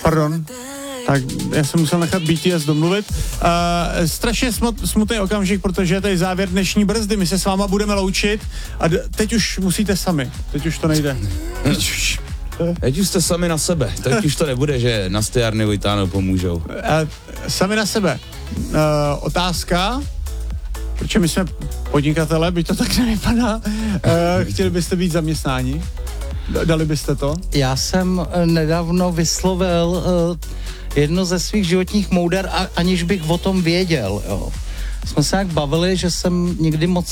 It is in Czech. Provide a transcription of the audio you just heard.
Pardon. Tak já jsem musel nechat BTS domluvit. Strašně smutný okamžik, protože je tady závěr dnešní brzdy. My se s váma budeme loučit a teď už musíte sami. Teď už to nejde. Teď už jste sami na sebe. Teď už to nebude, že na Stejárny Vojtáno pomůžou. Sami na sebe. Otázka, protože my jsme podnikatele, byť to tak nevypadá. Chtěli byste být zaměstnáni? Dali byste to? Já jsem nedávno vyslovil jedno ze svých životních mouder, aniž bych o tom věděl. Jo. Jsme se jak bavili, že jsem nikdy moc